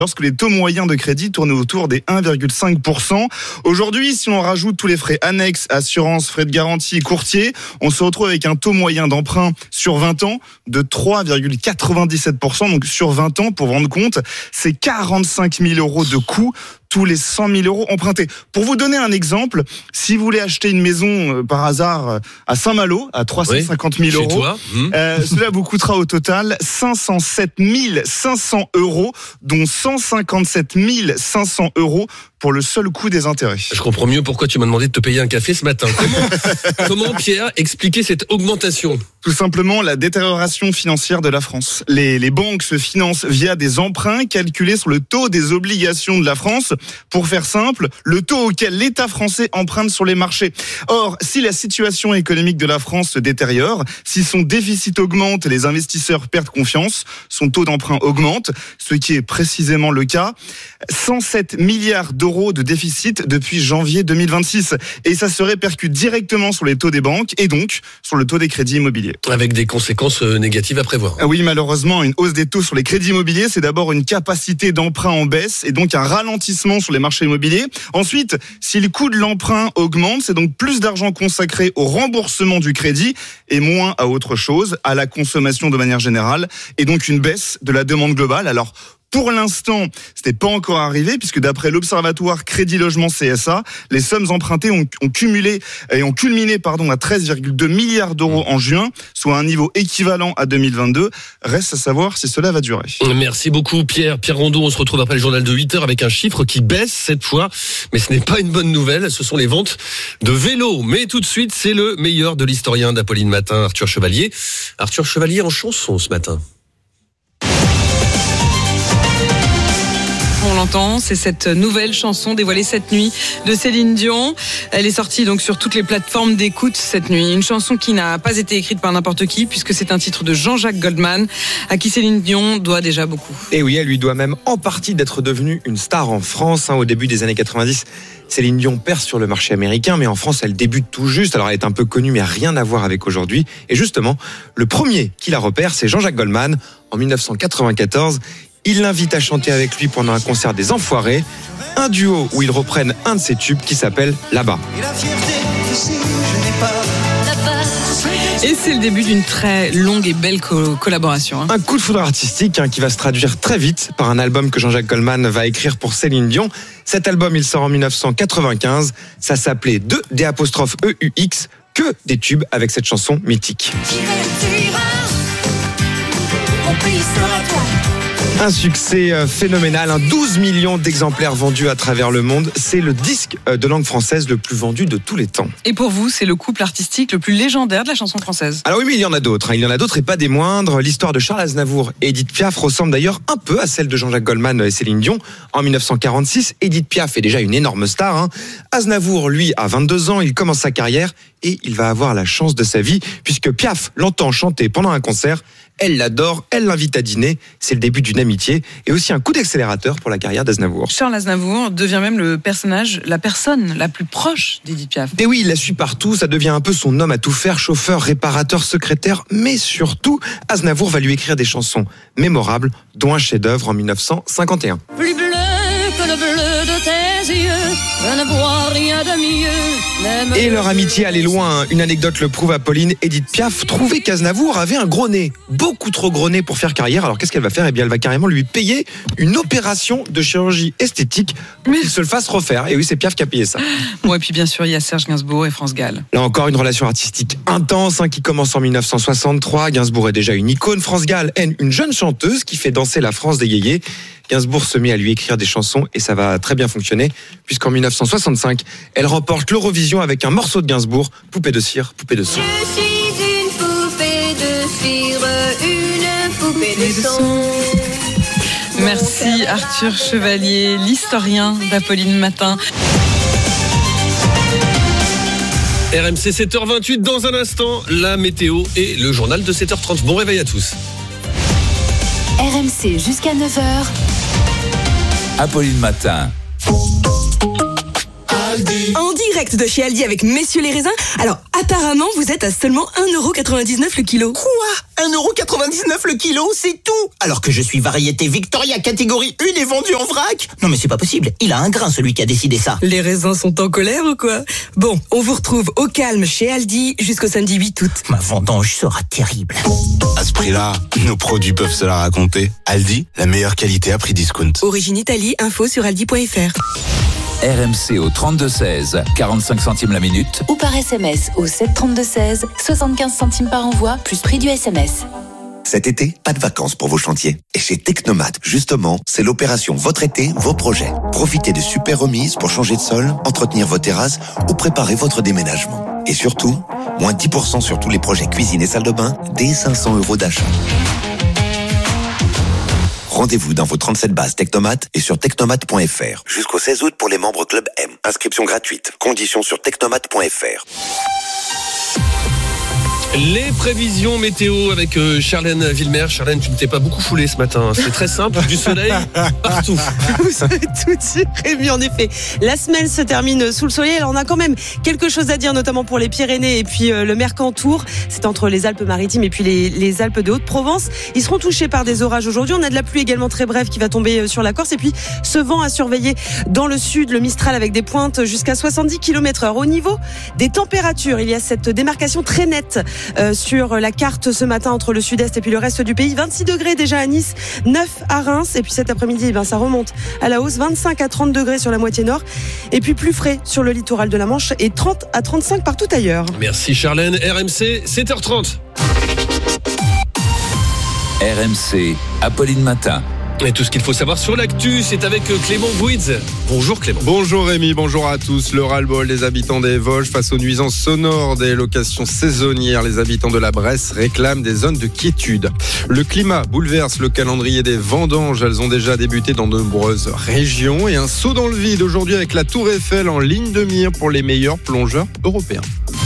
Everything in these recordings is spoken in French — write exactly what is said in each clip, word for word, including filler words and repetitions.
lorsque les taux moyens de crédit tournaient autour des un virgule cinq pour cent. Aujourd'hui, si on rajoute tous les frais annexes, assurance, frais de garantie et courtier, on se retrouve avec un taux moyen d'emprunt sur vingt ans de trois virgule quatre-vingt-dix-sept pour cent. Donc sur vingt ans, pour vous rendre compte, c'est quarante-cinq mille euros de coût tous les cent mille euros empruntés. Pour vous donner un exemple, si vous voulez acheter une maison euh, par hasard euh, à Saint-Malo à trois cent cinquante mille oui, euros, mmh. euh, cela vous coûtera au total cinq cent sept mille cinq cents euros, dont cent cinquante-sept mille cinq cents euros pour le seul coût des intérêts. Je comprends mieux pourquoi tu m'as demandé de te payer un café ce matin. Comment, comment Pierre, expliquer cette augmentation ? Tout simplement la détérioration financière de la France. Les, les banques se financent via des emprunts calculés sur le taux des obligations de la France. Pour faire simple, le taux auquel l'État français emprunte sur les marchés. Or, si la situation économique de la France se détériore, si son déficit augmente et les investisseurs perdent confiance, son taux d'emprunt augmente, ce qui est précisément le cas. cent sept milliards d'euros de déficit depuis janvier deux mille vingt-six. Et ça se répercute directement sur les taux des banques et donc sur le taux des crédits immobiliers. Avec des conséquences négatives à prévoir. Oui, malheureusement, une hausse des taux sur les crédits immobiliers, c'est d'abord une capacité d'emprunt en baisse et donc un ralentissement sur les marchés immobiliers. Ensuite, si le coût de l'emprunt augmente, c'est donc plus d'argent consacré au remboursement du crédit et moins à autre chose, à la consommation de manière générale, et donc une baisse de la demande globale. Alors, pour l'instant, ce n'est pas encore arrivé puisque d'après l'Observatoire Crédit Logement C S A, les sommes empruntées ont, ont cumulé et ont culminé pardon à treize virgule deux milliards d'euros en juin, soit un niveau équivalent à deux mille vingt-deux. Reste à savoir si cela va durer. Merci beaucoup Pierre. Pierre Rondeau, on se retrouve après le journal de huit heures avec un chiffre qui baisse cette fois, mais ce n'est pas une bonne nouvelle, ce sont les ventes de vélos. Mais tout de suite, c'est le meilleur de l'historien d'Apolline Matin, Arthur Chevalier. Arthur Chevalier en chanson ce matin. On l'entend, c'est cette nouvelle chanson dévoilée cette nuit de Céline Dion. Elle est sortie donc sur toutes les plateformes d'écoute cette nuit. Une chanson qui n'a pas été écrite par n'importe qui puisque c'est un titre de Jean-Jacques Goldman à qui Céline Dion doit déjà beaucoup. Et oui, elle lui doit même en partie d'être devenue une star en France. Hein, au début des années quatre-vingt-dix, Céline Dion perce sur le marché américain, mais en France, elle débute tout juste. Alors elle est un peu connue, mais rien à voir avec aujourd'hui. Et justement, le premier qui la repère, c'est Jean-Jacques Goldman en dix-neuf cent quatre-vingt-quatorze. Il l'invite à chanter avec lui pendant un concert des Enfoirés, un duo où ils reprennent un de ses tubes qui s'appelle Là-bas. Et c'est le début d'une très longue et belle co- collaboration. Hein. Un coup de foudre artistique hein, qui va se traduire très vite par un album que Jean-Jacques Goldman va écrire pour Céline Dion. Cet album, il sort en dix-neuf cent quatre-vingt-quinze. Ça s'appelait deux D apostrophe E U X, que des tubes avec cette chanson mythique. Mon pays sera toi. Un succès phénoménal, hein, douze millions d'exemplaires vendus à travers le monde. C'est le disque de langue française le plus vendu de tous les temps. Et pour vous, c'est le couple artistique le plus légendaire de la chanson française. Alors oui, mais il y en a d'autres. Hein. Il y en a d'autres et pas des moindres. L'histoire de Charles Aznavour et Édith Piaf ressemble d'ailleurs un peu à celle de Jean-Jacques Goldman et Céline Dion. En dix-neuf cent quarante-six, Édith Piaf est déjà une énorme star. Hein. Aznavour, lui, a vingt-deux ans. Il commence sa carrière et il va avoir la chance de sa vie puisque Piaf l'entend chanter pendant un concert. Elle l'adore, elle l'invite à dîner. C'est le début d'une amitié et aussi un coup d'accélérateur pour la carrière d'Aznavour. Charles Aznavour devient même le personnage, la personne la plus proche d'Édith Piaf. Et oui, il la suit partout, ça devient un peu son homme à tout faire, chauffeur, réparateur, secrétaire, mais surtout, Aznavour va lui écrire des chansons mémorables, dont un chef-d'œuvre en dix-neuf cent cinquante et un. Plus bleu que le bleu de tes yeux, je ne vois rien de mieux. Même Et leur amitié allait loin. Une anecdote le prouve, Apolline. Édith Piaf trouvait qu'Aznavour avait un gros nez, beaucoup trop gros nez pour faire carrière. Alors qu'est-ce qu'elle va faire ? Eh bien, elle va carrément lui payer une opération de chirurgie esthétique pour qu'il se le fasse refaire. Et oui, c'est Piaf qui a payé ça. Bon, et puis bien sûr, il y a Serge Gainsbourg et France Gall. Là encore, une relation artistique intense hein, qui commence en dix-neuf cent soixante-trois. Gainsbourg est déjà une icône. France Gall est une jeune chanteuse qui fait danser la France des yéyés. Gainsbourg se met à lui écrire des chansons et ça va très bien fonctionner puisqu'en dix-neuf cent soixante-cinq, elle remporte l'Eurovision avec un morceau de Gainsbourg, Poupée de cire, poupée de son. je suis une poupée de cire, une poupée de son. Merci Arthur Chevalier, l'historien d'Apolline Matin. R M C sept heures vingt-huit, dans un instant, la météo et le journal de sept heures trente. Bon réveil à tous. R M C jusqu'à neuf heures. Apolline Matin. En direct direct de chez Aldi avec Messieurs les raisins. Alors, apparemment, vous êtes à seulement un euro quatre-vingt-dix-neuf le kilo. Quoi ? un euro quatre-vingt-dix-neuf le kilo, c'est tout ? Alors que je suis variété Victoria catégorie un et vendu en vrac ? Non mais c'est pas possible, il a un grain celui qui a décidé ça. Les raisins sont en colère ou quoi ? Bon, on vous retrouve au calme chez Aldi jusqu'au samedi huit août. Ma vendange sera terrible. À ce prix-là, nos produits peuvent se la raconter. Aldi, la meilleure qualité à prix discount. Origine Italie, info sur aldi point f r. R M C au trente-deux seize, quarante-cinq centimes la minute. Ou par S M S au sept trente-deux seize, soixante-quinze centimes par envoi, plus prix du S M S. Cet été, pas de vacances pour vos chantiers. Et chez Technomat, justement, c'est l'opération Votre été, vos projets. Profitez des super remises pour changer de sol, entretenir vos terrasses ou préparer votre déménagement. Et surtout, moins dix pour cent sur tous les projets cuisine et salle de bain, dès cinq cents euros d'achat. Rendez-vous dans vos trente-sept bases Technomat et sur technomat point f r. Jusqu'au seize août pour les membres Club M. Inscription gratuite. Conditions sur technomat point f r. Les prévisions météo avec euh, Charlène Villemer. Charlène, tu ne t'es pas beaucoup foulée ce matin. C'est très simple, du soleil partout. Vous avez tout dit, Rémi, en effet. La semaine se termine sous le soleil. Alors on a quand même quelque chose à dire, notamment pour les Pyrénées et puis euh, le Mercantour. C'est entre les Alpes-Maritimes et puis les, les Alpes de Haute-Provence. Ils seront touchés par des orages aujourd'hui. On a de la pluie également très brève qui va tomber sur la Corse. Et puis ce vent à surveiller dans le sud, le Mistral avec des pointes jusqu'à soixante-dix kilomètres heure. Au niveau des températures, il y a cette démarcation très nette Euh, sur la carte ce matin entre le sud-est et puis le reste du pays. vingt-six degrés déjà à Nice, neuf à Reims et puis cet après-midi eh ben, ça remonte à la hausse, vingt-cinq à trente degrés sur la moitié nord et puis plus frais sur le littoral de la Manche et trente à trente-cinq partout ailleurs. Merci Charlène. R M C, sept heures trente. R M C, Apolline Matin. Et tout ce qu'il faut savoir sur l'actu, c'est avec Clément Bouiz. Bonjour Clément. Bonjour Rémi, bonjour à tous. Le ras-le-bol des habitants des Vosges face aux nuisances sonores des locations saisonnières. Les habitants de la Bresse réclament des zones de quiétude. Le climat bouleverse le calendrier des vendanges. Elles ont déjà débuté dans de nombreuses régions. Et un saut dans le vide aujourd'hui avec la Tour Eiffel en ligne de mire pour les meilleurs plongeurs européens.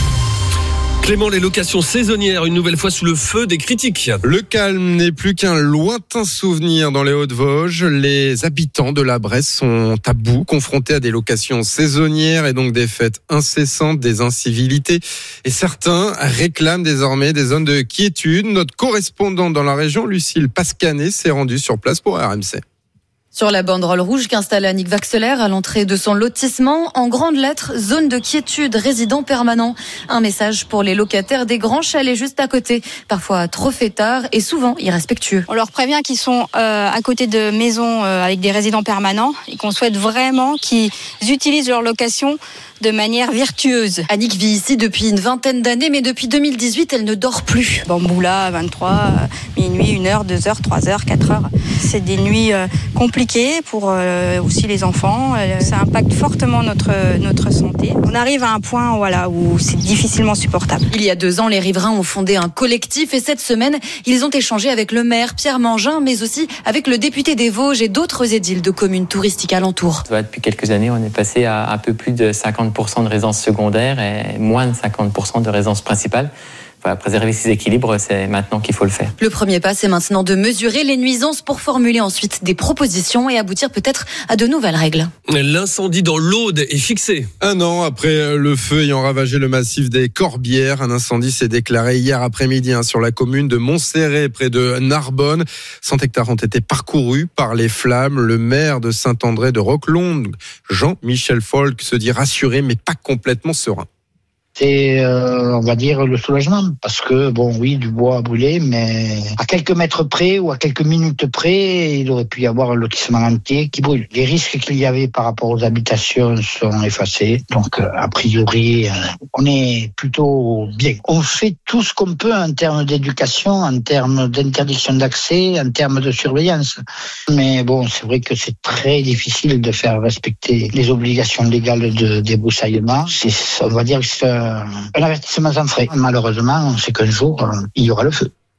Clément, les locations saisonnières, une nouvelle fois sous le feu des critiques. Le calme n'est plus qu'un lointain souvenir dans les Hauts-de-Vosges. Les habitants de la Bresse sont à bout, confrontés à des locations saisonnières et donc des fêtes incessantes, des incivilités. Et certains réclament désormais des zones de quiétude. Notre correspondante dans la région, Lucille Pascanet, s'est rendue sur place pour R M C. Sur la banderole rouge qu'installe Annick Vaxeler à l'entrée de son lotissement, en grandes lettres, zone de quiétude, résident permanent. Un message pour les locataires des grands chalets juste à côté, parfois trop fêtards et souvent irrespectueux. On leur prévient qu'ils sont euh, à côté de maisons euh, avec des résidents permanents et qu'on souhaite vraiment qu'ils utilisent leur location de manière virtueuse. Annick vit ici depuis une vingtaine d'années, mais depuis deux mille dix-huit, elle ne dort plus. Bamboula, vingt-trois, minuit, une heure, deux heures, trois heures, quatre heures. C'est des nuits euh, compliquées pour euh, aussi les enfants. Euh, ça impacte fortement notre, notre santé. On arrive à un point voilà, où c'est difficilement supportable. Il y a deux ans, les riverains ont fondé un collectif et cette semaine, ils ont échangé avec le maire Pierre Mangin, mais aussi avec le député des Vosges et d'autres édiles de communes touristiques alentours. Depuis quelques années, on est passé à un peu plus de cinquante pour cent de résidences secondaires et moins de cinquante pour cent de résidences principales. Voilà, préserver ces équilibres, c'est maintenant qu'il faut le faire. Le premier pas, c'est maintenant de mesurer les nuisances pour formuler ensuite des propositions et aboutir peut-être à de nouvelles règles. L'incendie dans l'Aude est fixé. Un an après le feu ayant ravagé le massif des Corbières, un incendie s'est déclaré hier après-midi hein, sur la commune de Montserrat, près de Narbonne. cent hectares ont été parcourus par les flammes. Le maire de Saint-André de Roquelonde, Jean-Michel Folk, se dit rassuré mais pas complètement serein. C'est, euh, on va dire, le soulagement, parce que, bon, oui, du bois a brûlé, mais à quelques mètres près ou à quelques minutes près, il aurait pu y avoir un lotissement entier qui brûle. Les risques qu'il y avait par rapport aux habitations sont effacés, donc a priori, on est plutôt bien. On fait tout ce qu'on peut en termes d'éducation, en termes d'interdiction d'accès, en termes de surveillance. Mais bon, c'est vrai que c'est très difficile de faire respecter les obligations légales de débroussaillement. C'est, on va dire que c'est un avertissement sans frais. Malheureusement, on sait qu'un jour, il y aura le feu.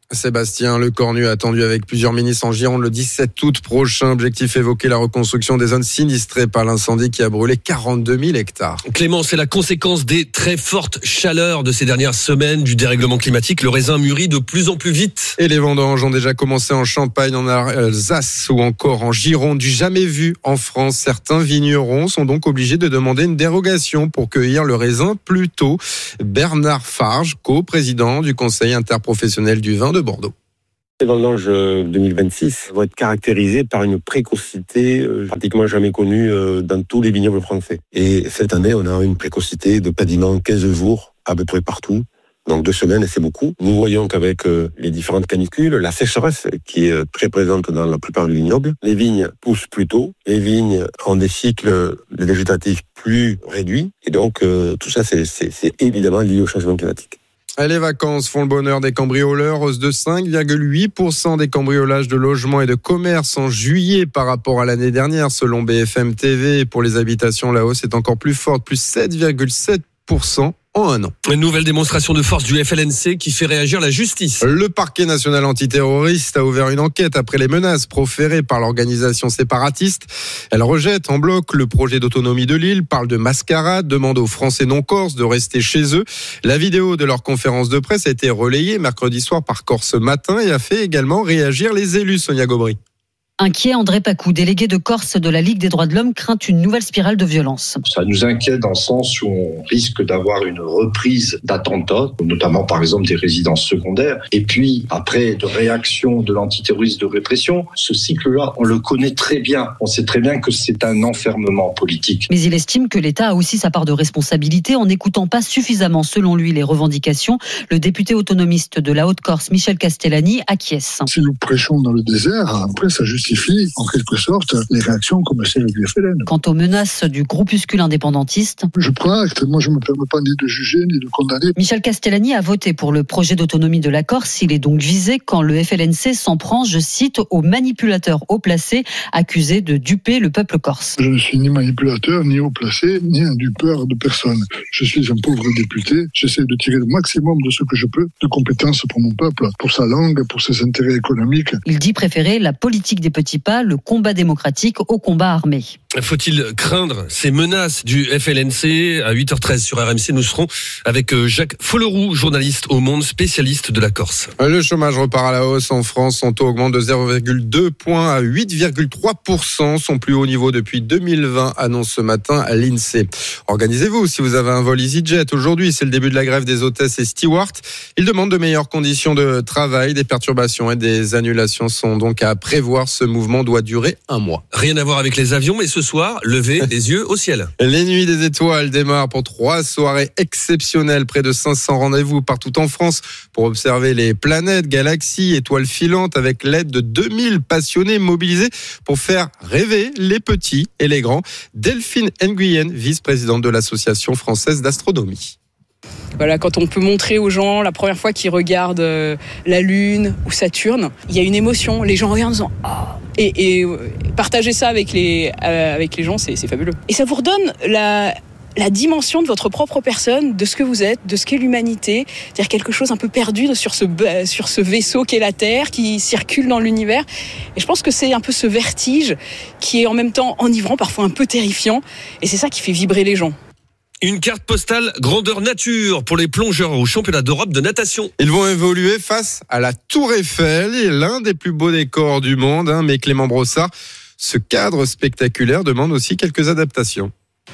Sébastien Lecornu attendu avec plusieurs ministres en Gironde le dix-sept août prochain. Objectif évoquer la reconstruction des zones sinistrées par l'incendie qui a brûlé quarante-deux mille hectares. Clément, c'est la conséquence des très fortes chaleurs de ces dernières semaines, du dérèglement climatique. Le raisin mûrit de plus en plus vite. Et les vendanges ont déjà commencé en Champagne, en Alsace ou encore en Gironde. Du jamais vu en France. Certains vignerons sont donc obligés de demander une dérogation pour cueillir le raisin plus tôt. Bernard Farge, co-président du Conseil interprofessionnel du vin de Bordeaux. Les vendanges deux mille vingt-six vont être caractérisées par une précocité pratiquement jamais connue dans tous les vignobles français. Et cette année, on a une précocité de quasiment quinze jours à peu près partout. Donc deux semaines, et c'est beaucoup. Nous voyons qu'avec les différentes canicules, la sécheresse qui est très présente dans la plupart des vignobles, les vignes poussent plus tôt, les vignes ont des cycles végétatifs plus réduits. Et donc tout ça, c'est, c'est, c'est évidemment lié au changement climatique. Les vacances font le bonheur des cambrioleurs, hausse de cinq virgule huit pour cent des cambriolages de logements et de commerces en juillet par rapport à l'année dernière, selon B F M T V. Pour les habitations, la hausse est encore plus forte, plus sept virgule sept pour cent en un an. Une nouvelle démonstration de force du F L N C qui fait réagir la justice. Le parquet national antiterroriste a ouvert une enquête après les menaces proférées par l'organisation séparatiste. Elle rejette en bloc le projet d'autonomie de l'île, parle de mascarade, demande aux Français non corses de rester chez eux. La vidéo de leur conférence de presse a été relayée mercredi soir par Corse Matin et a fait également réagir les élus, Sonia Gobry. Inquiet, André Pacou, délégué de Corse de la Ligue des droits de l'homme, craint une nouvelle spirale de violence. Ça nous inquiète dans le sens où on risque d'avoir une reprise d'attentats, notamment par exemple des résidences secondaires, et puis après de réaction de l'antiterrorisme de répression. Ce cycle-là, on le connaît très bien. On sait très bien que c'est un enfermement politique. Mais il estime que l'État a aussi sa part de responsabilité en n'écoutant pas suffisamment, selon lui, les revendications. Le député autonomiste de la Haute-Corse, Michel Castellani, acquiesce. Si nous prêchons dans le désert, après ça justifie en quelque sorte les réactions comme celle du F L N. Quant aux menaces du groupuscule indépendantiste, je prends acte, moi je ne me permets pas ni de juger ni de condamner. Michel Castellani a voté pour le projet d'autonomie de la Corse. Il est donc visé quand le F L N C s'en prend, je cite, aux manipulateurs haut placés accusés de duper le peuple corse. Je ne suis ni manipulateur, ni haut placé, ni un dupeur de personne. Je suis un pauvre député, j'essaie de tirer le maximum de ce que je peux de compétences pour mon peuple, pour sa langue, pour ses intérêts économiques. Il dit préférer la politique des petits pas, le combat démocratique au combat armé. Faut-il craindre ces menaces du F L N C? À huit heures treize sur R M C, nous serons avec Jacques Folleroux, journaliste au Monde, spécialiste de la Corse. Le chômage repart à la hausse en France. Son taux augmente de zéro virgule deux points à huit virgule trois pour cent, son plus haut niveau depuis deux mille vingt, annonce ce matin à l'I N S E E. Organisez-vous si vous avez un vol EasyJet. Aujourd'hui, c'est le début de la grève des hôtesses et stewards. Ils demandent de meilleures conditions de travail. Des perturbations et des annulations sont donc à prévoir. Ce mouvement doit durer un mois. Rien à voir avec les avions, mais ce soir, levez les yeux au ciel. Les Nuits des Étoiles démarrent pour trois soirées exceptionnelles. Près de cinq cents rendez-vous partout en France pour observer les planètes, galaxies, étoiles filantes avec l'aide de deux mille passionnés mobilisés pour faire rêver les petits et les grands. Delphine Nguyen, vice-présidente de l'Association française d'astronomie. Voilà, quand on peut montrer aux gens la première fois qu'ils regardent euh, la Lune ou Saturne, il y a une émotion. Les gens regardent en disant oh. Et, et euh, partager ça avec les, euh, avec les gens, c'est, c'est fabuleux. Et ça vous redonne la, la dimension de votre propre personne, de ce que vous êtes, de ce qu'est l'humanité. C'est-à-dire quelque chose un peu perdu sur ce, sur ce vaisseau qu'est la Terre, qui circule dans l'univers. Et je pense que c'est un peu ce vertige qui est en même temps enivrant, parfois un peu terrifiant. Et c'est ça qui fait vibrer les gens. Une carte postale grandeur nature pour les plongeurs au championnat d'Europe de natation. Ils vont évoluer face à la Tour Eiffel, et l'un des plus beaux décors du monde, hein, mais Clément Brossard, ce cadre spectaculaire demande aussi quelques adaptations.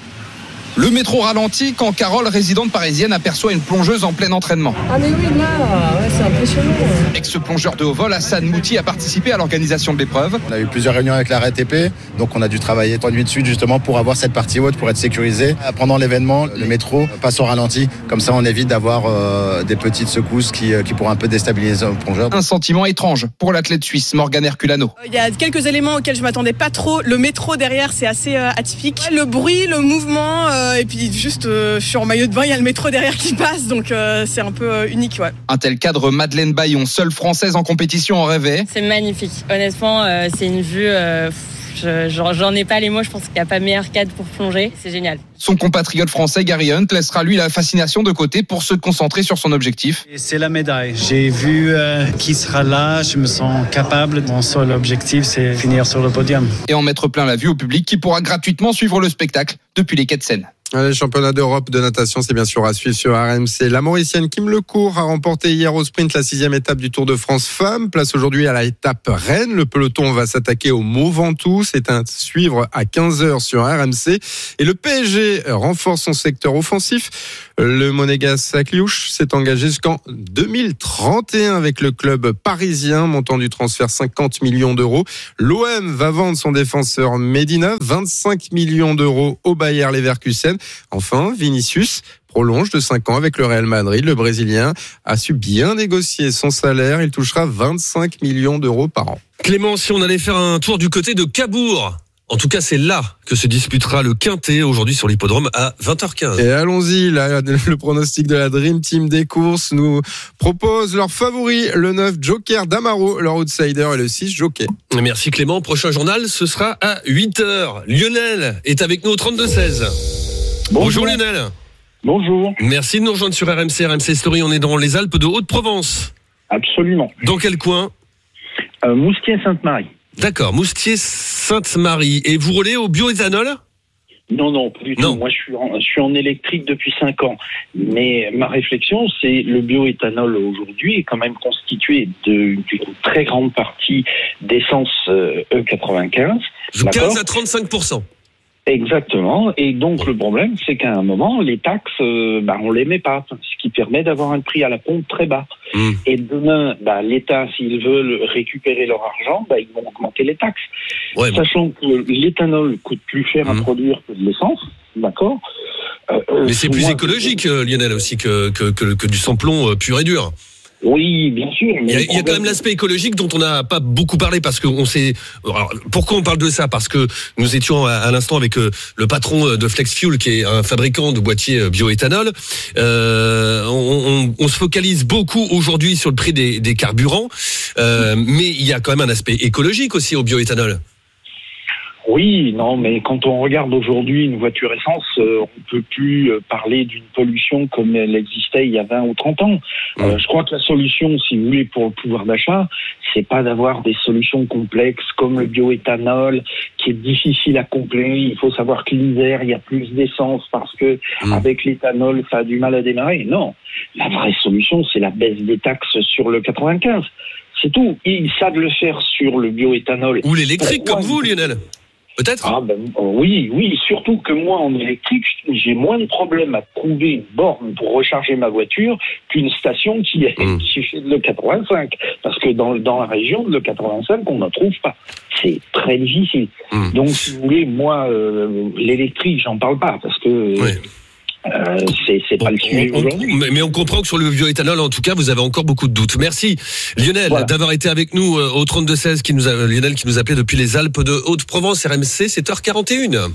Le métro ralentit quand Carole, résidente parisienne, aperçoit une plongeuse en plein entraînement. Ah mais oui, là, ouais, c'est impressionnant. Ex-plongeur de haut vol, Hassan Mouti a participé à l'organisation de l'épreuve. On a eu plusieurs réunions avec la R A T P, donc on a dû travailler trois nuits de suite justement pour avoir cette partie haute, pour être sécurisé. Pendant l'événement, le métro passe au ralenti, comme ça on évite d'avoir euh, des petites secousses qui, qui pourraient un peu déstabiliser le plongeur. Un sentiment étrange pour l'athlète suisse Morgane Herculano. Il y a quelques éléments auxquels je m'attendais pas trop. Le métro derrière, c'est assez euh, atypique. Le bruit, le mouvement... Euh, Et puis juste, euh, je suis en maillot de bain, il y a le métro derrière qui passe, donc euh, c'est un peu euh, unique. Ouais. Un tel cadre, Madeleine Bayon, seule française en compétition, en rêvait. C'est magnifique. Honnêtement, euh, c'est une vue... Euh, Je, j'en ai pas les mots, je pense qu'il n'y a pas meilleur cadre pour plonger. C'est génial. Son compatriote français Gary Hunt laissera lui la fascination de côté pour se concentrer sur son objectif. Et c'est la médaille. J'ai vu euh, qui sera là, je me sens capable. Mon seul objectif, c'est finir sur le podium. Et en mettre plein la vue au public qui pourra gratuitement suivre le spectacle depuis les quais de Seine. Le championnat d'Europe de natation, c'est bien sûr à suivre sur R M C. La Mauricienne Kim Lecourt a remporté hier au sprint la sixième étape du Tour de France Femmes. Place aujourd'hui à l'étape Rennes. Le peloton va s'attaquer au Mont Ventoux. C'est à suivre à quinze heures sur R M C. Et le P S G renforce son secteur offensif. Le Monégasque Akliouche s'est engagé jusqu'en deux mille trente et un avec le club parisien. Montant du transfert cinquante millions d'euros. L'O M va vendre son défenseur Medina. vingt-cinq millions d'euros au Bayer Leverkusen. Enfin, Vinicius prolonge de cinq ans avec le Real Madrid. Le Brésilien a su bien négocier son salaire. Il touchera vingt-cinq millions d'euros par an. Clément, si on allait faire un tour du côté de Cabourg, en tout cas, c'est là que se disputera le Quintet aujourd'hui sur l'hippodrome à vingt heures quinze. Et allons-y, là, le pronostic de la Dream Team des courses nous propose leur favori, le neuf Joker d'Amaro, leur outsider et le six Jockey. Merci Clément. Prochain journal, ce sera à huit heures. Lionel est avec nous au trente-deux seize. Bonjour. Bonjour Lionel. Bonjour. Merci de nous rejoindre sur R M C, R M C Story. On est dans les Alpes de Haute-Provence. Absolument. Dans quel coin ? euh, Moustier-Sainte-Marie. D'accord, Moustier-Sainte-Marie. Et vous roulez au bioéthanol ? Non, non, pas du tout. Non. Moi, je suis, en, je suis en électrique depuis cinq ans. Mais ma réflexion, c'est le bioéthanol aujourd'hui est quand même constitué de, d'une très grande partie d'essence euh, E quatre-vingt-quinze. De quinze à trente-cinq pour cent. Exactement. Et donc, le problème, c'est qu'à un moment, les taxes, euh, bah, on les met pas. Ce qui permet d'avoir un prix à la pompe très bas. Mmh. Et demain, bah, l'État, s'ils veulent récupérer leur argent, bah, ils vont augmenter les taxes. Ouais, Sachant bon. que l'éthanol coûte plus cher mmh. à produire que de l'essence. D'accord. Euh, Mais c'est plus écologique, euh, Lionel, aussi, que, que, que, que du sans-plomb euh, pur et dur. Oui, bien sûr. Mais il y a, il y a quand même l'aspect écologique dont on n'a pas beaucoup parlé parce que on sait. Alors, pourquoi on parle de ça ? Parce que nous étions à, à l'instant avec euh, le patron de Flex Fuel, qui est un fabricant de boîtiers bioéthanol. Euh, on, on, on se focalise beaucoup aujourd'hui sur le prix des, des carburants, euh, mais il y a quand même un aspect écologique aussi au bioéthanol. Oui, non, mais quand on regarde aujourd'hui une voiture essence, euh, on ne peut plus euh, parler d'une pollution comme elle existait il y a vingt ou trente ans. Euh, je crois que la solution, si vous voulez, pour le pouvoir d'achat, c'est pas d'avoir des solutions complexes comme le bioéthanol, qui est difficile à combler. Il faut savoir que l'hiver, il y a plus d'essence parce que mmh. avec l'éthanol, ça a du mal à démarrer. Non, la vraie solution, c'est la baisse des taxes sur le quatre-vingt-quinze. C'est tout. Ils savent le faire sur le bioéthanol. Ou l'électrique, Pourquoi comme vous, Lionel. Peut-être ah ben, oui, oui, surtout que moi, en électrique, j'ai moins de problèmes à trouver une borne pour recharger ma voiture qu'une station qui, est, mmh. qui fait de l'E quatre-vingt-cinq. Parce que dans, dans la région de l'E quatre-vingt-cinq, on n'en trouve pas. C'est très difficile. Mmh. Donc, si vous voulez, moi, euh, l'électrique, j'en parle pas, parce que... Oui. Euh, c'est, c'est pas on, le sujet on, aujourd'hui. Mais, mais on comprend que sur le bioéthanol, en tout cas, vous avez encore beaucoup de doutes. Merci Lionel voilà. d'avoir été avec nous euh, au trente-deux seize, qui nous a, Lionel qui nous appelait depuis les Alpes de Haute-Provence. R M C, sept heures quarante et une.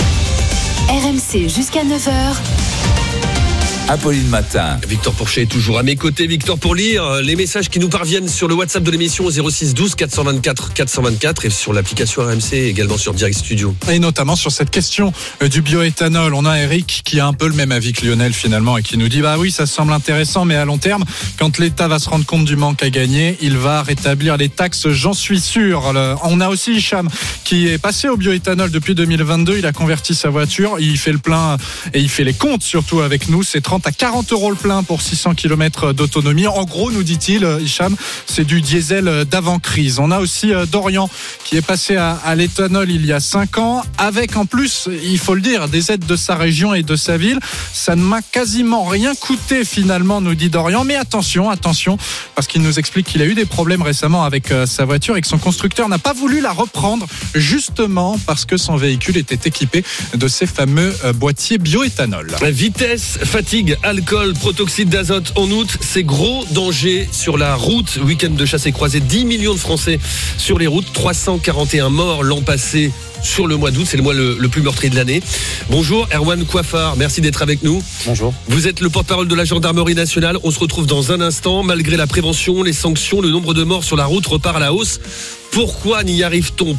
R M C jusqu'à neuf heures. Apolline Matin. Victor Pourchet est toujours à mes côtés. Victor, pour lire les messages qui nous parviennent sur le WhatsApp de l'émission au zéro six douze quatre cent vingt-quatre quatre cent vingt-quatre et sur l'application R M C, également sur Direct Studio. Et notamment sur cette question du bioéthanol. On a Eric qui a un peu le même avis que Lionel finalement et qui nous dit bah oui, ça semble intéressant, mais à long terme, quand l'État va se rendre compte du manque à gagner, il va rétablir les taxes, j'en suis sûr. On a aussi Hicham qui est passé au bioéthanol depuis deux mille vingt-deux. Il a converti sa voiture, il fait le plein et il fait les comptes surtout avec nous. C'est trente à quarante euros le plein pour six cents kilomètres d'autonomie. En gros, nous dit-il, Hicham, c'est du diesel d'avant-crise. On a aussi Dorian qui est passé à, à l'éthanol il y a cinq ans, avec en plus, il faut le dire, des aides de sa région et de sa ville. Ça ne m'a quasiment rien coûté finalement, nous dit Dorian. Mais attention, attention, parce qu'il nous explique qu'il a eu des problèmes récemment avec euh, sa voiture et que son constructeur n'a pas voulu la reprendre, justement parce que son véhicule était équipé de ces fameux euh, boîtiers bioéthanol. Vitesse, fatigue, alcool, protoxyde d'azote en août, c'est gros danger sur la route. Week-end de chasse et croisée, dix millions de Français sur les routes, trois cent quarante et un morts l'an passé sur le mois d'août, c'est le mois le, le plus meurtrier de l'année. Bonjour Erwan Coiffard, merci d'être avec nous. Bonjour. Vous êtes le porte-parole de la gendarmerie nationale. On se retrouve dans un instant. Malgré la prévention, les sanctions, le nombre de morts sur la route repart à la hausse. Pourquoi n'y arrive-t-on pas ?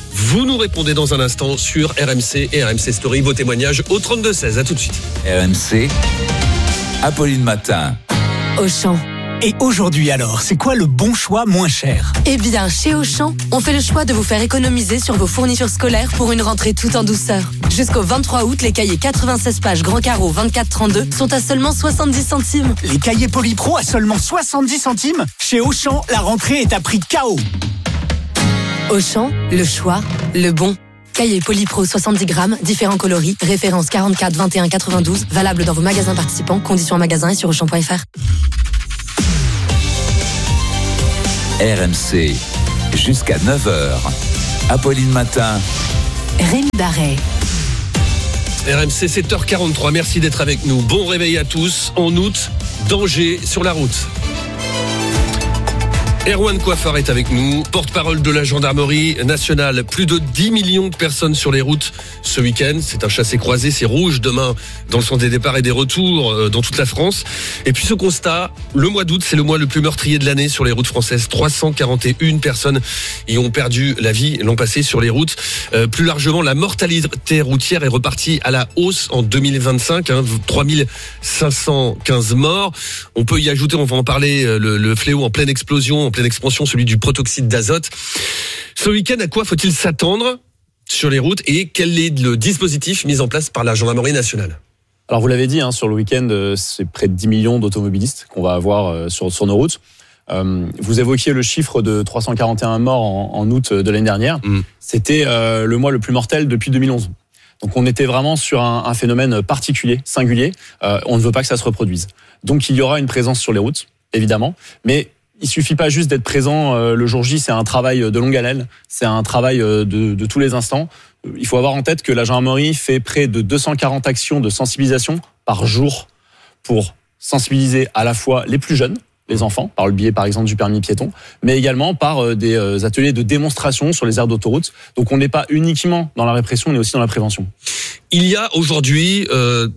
Vous nous répondez dans un instant sur R M C et R M C Story. Vos témoignages au trente-deux seize. À tout de suite. R M C, Apolline Matin. Auchan. Et aujourd'hui alors, c'est quoi le bon choix moins cher ? Eh bien, chez Auchan, on fait le choix de vous faire économiser sur vos fournitures scolaires pour une rentrée tout en douceur. Jusqu'au vingt-trois août, les cahiers quatre-vingt-seize pages grand carreau vingt-quatre trente-deux sont à seulement soixante-dix centimes. Les cahiers Polypro à seulement soixante-dix centimes ? Chez Auchan, la rentrée est à prix K O. Auchan, le choix, le bon. Cahier Polypro soixante-dix grammes, différents coloris, référence quarante-quatre vingt et un quatre-vingt-douze, valable dans vos magasins participants, conditions en magasin et sur auchan point f r. R M C, jusqu'à neuf heures. Apolline Matin. Rémi Barret. R M C sept heures quarante-trois, merci d'être avec nous. Bon réveil à tous. En août, danger sur la route. Erwan Coiffard est avec nous, porte-parole de la gendarmerie nationale. Plus de dix millions de personnes sur les routes ce week-end. C'est un chassé-croisé, c'est rouge demain dans le sens des départs et des retours dans toute la France. Et puis ce constat, le mois d'août, c'est le mois le plus meurtrier de l'année sur les routes françaises. trois cent quarante et une personnes y ont perdu la vie l'an passé sur les routes. Euh, plus largement, la mortalité routière est repartie à la hausse en deux mille vingt-cinq. Hein, trois mille cinq cent quinze morts. On peut y ajouter, on va en parler, le, le fléau en pleine explosion, en pleine expansion, celui du protoxyde d'azote. Ce week-end, à quoi faut-il s'attendre sur les routes et quel est le dispositif mis en place par la gendarmerie nationale ? Alors vous l'avez dit, hein, sur le week-end, c'est près de dix millions d'automobilistes qu'on va avoir sur, sur nos routes. Euh, vous évoquiez le chiffre de trois cent quarante et un morts en, en août de l'année dernière. Mmh. C'était euh, le mois le plus mortel depuis deux mille onze. Donc on était vraiment sur un, un phénomène particulier, singulier. Euh, on ne veut pas que ça se reproduise. Donc il y aura une présence sur les routes, évidemment, mais il suffit pas juste d'être présent euh, le jour J, c'est un travail de longue haleine, c'est un travail de, de tous les instants. Il faut avoir en tête que la gendarmerie fait près de deux cent quarante actions de sensibilisation par jour pour sensibiliser à la fois les plus jeunes, les enfants, par le biais par exemple du permis piéton, mais également par des ateliers de démonstration sur les aires d'autoroute. Donc on n'est pas uniquement dans la répression, on est aussi dans la prévention. Il y a aujourd'hui... Euh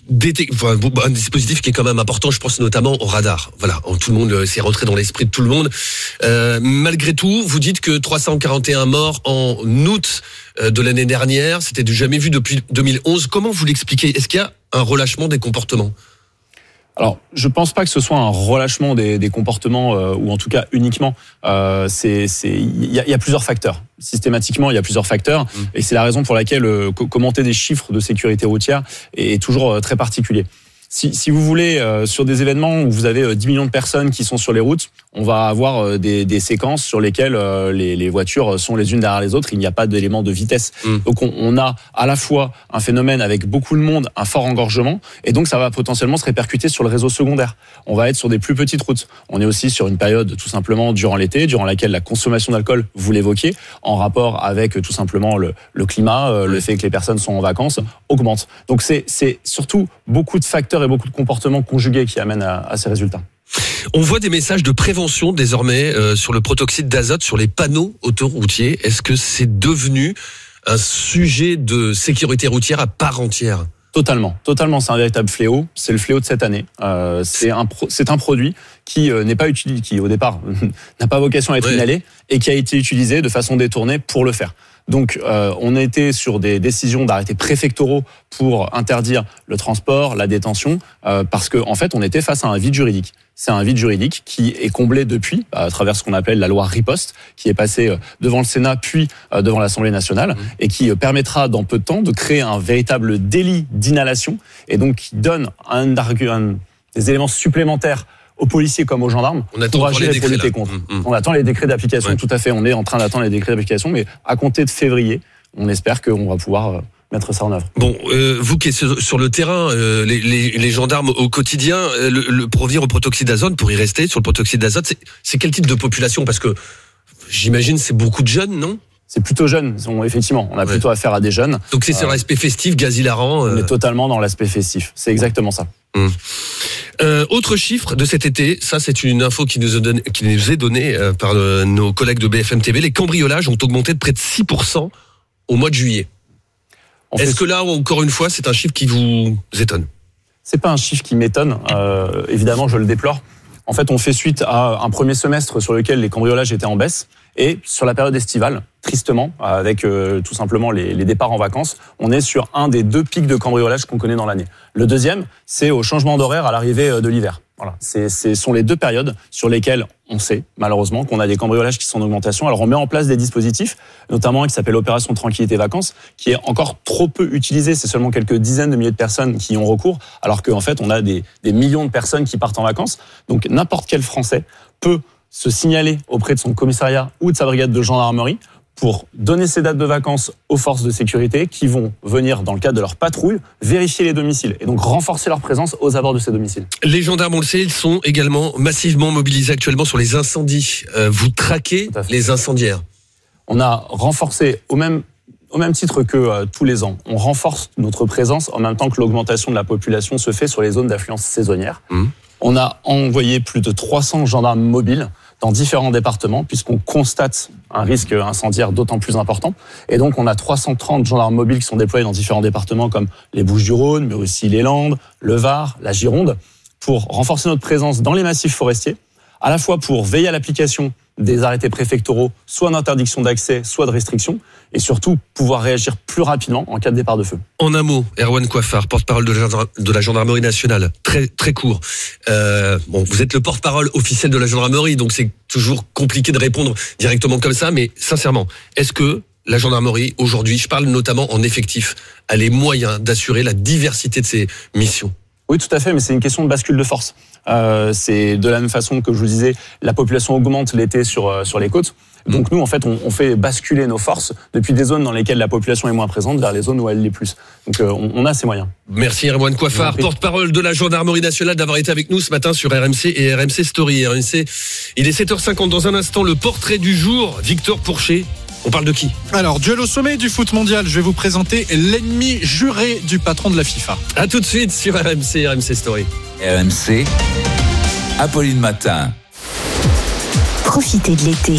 un dispositif qui est quand même important, je pense notamment au radar. Voilà, tout le monde, c'est rentré dans l'esprit de tout le monde. Euh, malgré tout, vous dites que trois cent quarante et un morts en août de l'année dernière, c'était du jamais vu depuis deux mille onze. Comment vous l'expliquez ? Est-ce qu'il y a un relâchement des comportements ? Alors, je pense pas que ce soit un relâchement des, des comportements, euh, ou en tout cas uniquement. Euh, c'est, c'est, il y a, y a plusieurs facteurs. Systématiquement, il y a plusieurs facteurs, mmh. et c'est la raison pour laquelle euh, commenter des chiffres de sécurité routière est toujours euh, très particulier. Si, si vous voulez, euh, sur des événements où vous avez euh, dix millions de personnes qui sont sur les routes, on va avoir euh, des, des séquences sur lesquelles euh, les, les voitures sont les unes derrière les autres. Il n'y a pas d'élément de vitesse. Mmh. Donc on, on a à la fois un phénomène avec beaucoup de monde, un fort engorgement, et donc ça va potentiellement se répercuter sur le réseau secondaire. On va être sur des plus petites routes. On est aussi sur une période tout simplement durant l'été, durant laquelle la consommation d'alcool, vous l'évoquiez, en rapport avec tout simplement le, le climat, euh, le fait que les personnes sont en vacances, augmente. Donc c'est, c'est surtout beaucoup de facteurs et beaucoup de comportements conjugués qui amènent à, à ces résultats. On voit des messages de prévention désormais euh, sur le protoxyde d'azote sur les panneaux autoroutiers. Est-ce que c'est devenu un sujet de sécurité routière à part entière ? Totalement, totalement. C'est un véritable fléau. C'est le fléau de cette année. Euh, c'est un pro, c'est un produit qui euh, n'est pas utilisé, qui au départ n'a pas vocation à être ouais. inhalé et qui a été utilisé de façon détournée pour le faire. Donc, euh, on a été sur des décisions d'arrêtés préfectoraux pour interdire le transport, la détention, euh, parce que en fait, on était face à un vide juridique. C'est un vide juridique qui est comblé depuis, à travers ce qu'on appelle la loi Riposte, qui est passée devant le Sénat puis devant l'Assemblée nationale, mmh. et qui permettra dans peu de temps de créer un véritable délit d'inhalation, et donc qui donne un, un, des éléments supplémentaires aux policiers comme aux gendarmes on attend pour agir les et pour décrets, lutter contre. Mmh, mmh. On attend les décrets d'application, ouais. tout à fait. On est en train d'attendre les décrets d'application, mais à compter de février, on espère qu'on va pouvoir mettre ça en œuvre. Bon, euh, vous qui êtes sur, sur le terrain, euh, les, les, les gendarmes au quotidien, euh, le, le, pour revenir au protoxyde d'azote, pour y rester sur le protoxyde d'azote, c'est, c'est quel type de population ? Parce que j'imagine c'est beaucoup de jeunes, non ? C'est plutôt jeune, effectivement. On a ouais. plutôt affaire à des jeunes. Donc c'est sur euh, l'aspect festif, gaz hilarant. Euh... On est totalement dans l'aspect festif. C'est exactement ça. Mmh. Euh, autre chiffre de cet été, ça c'est une info qui nous est donnée, qui nous est donnée euh, par euh, nos collègues de B F M T V. Les cambriolages ont augmenté de près de six pour cent au mois de juillet. En Est-ce fait, que là, encore une fois, c'est un chiffre qui vous étonne ? C'est pas un chiffre qui m'étonne. Euh, évidemment, je le déplore. En fait, on fait suite à un premier semestre sur lequel les cambriolages étaient en baisse. Et sur la période estivale, tristement, avec euh, tout simplement les, les départs en vacances, on est sur un des deux pics de cambriolage qu'on connaît dans l'année. Le deuxième, c'est au changement d'horaire à l'arrivée de l'hiver. Voilà, c'est, ce sont les deux périodes sur lesquelles on sait malheureusement qu'on a des cambriolages qui sont en augmentation. Alors on met en place des dispositifs, notamment un qui s'appelle Opération Tranquillité Vacances, qui est encore trop peu utilisé. C'est seulement quelques dizaines de milliers de personnes qui y ont recours, alors qu'en fait on a des, des millions de personnes qui partent en vacances. Donc n'importe quel Français peut se signaler auprès de son commissariat ou de sa brigade de gendarmerie pour donner ses dates de vacances aux forces de sécurité qui vont venir, dans le cadre de leur patrouille, vérifier les domiciles et donc renforcer leur présence aux abords de ces domiciles. Les gendarmes, on le sait, ils sont également massivement mobilisés actuellement sur les incendies. Euh, vous traquez les incendiaires. On a renforcé au même Au même titre que euh, tous les ans, on renforce notre présence en même temps que l'augmentation de la population se fait sur les zones d'affluence saisonnière. Mmh. On a envoyé plus de trois cents gendarmes mobiles dans différents départements puisqu'on constate un risque incendiaire d'autant plus important. Et donc, on a trois cent trente gendarmes mobiles qui sont déployés dans différents départements comme les Bouches-du-Rhône, mais aussi les Landes, le Var, la Gironde, pour renforcer notre présence dans les massifs forestiers, à la fois pour veiller à l'application des arrêtés préfectoraux, soit d'interdiction d'accès, soit de restriction, et surtout pouvoir réagir plus rapidement en cas de départ de feu. En un mot, Erwan Coiffard, porte-parole de la, de la gendarmerie nationale, très très court. Euh, bon, vous êtes le porte-parole officiel de la gendarmerie, donc c'est toujours compliqué de répondre directement comme ça, mais sincèrement, est-ce que la gendarmerie aujourd'hui, je parle notamment en effectif, a les moyens d'assurer la diversité de ses missions ? Oui, tout à fait, mais c'est une question de bascule de force. Euh, c'est de la même façon que je vous disais, la population augmente l'été sur sur les côtes. Donc nous, en fait, on, on fait basculer nos forces depuis des zones dans lesquelles la population est moins présente vers les zones où elle l'est plus. Donc euh, on, on a ces moyens. Merci Erwan Coiffard, porte-parole de la gendarmerie nationale, d'avoir été avec nous ce matin sur R M C et R M C Story. R M C, il est sept heures cinquante. Dans un instant, le portrait du jour, Victor Pourchet. On parle de qui ? Alors, duel au sommet du foot mondial, je vais vous présenter l'ennemi juré du patron de la FIFA. A tout de suite sur R M C, R M C Story. R M C, Apolline Matin. Profitez de l'été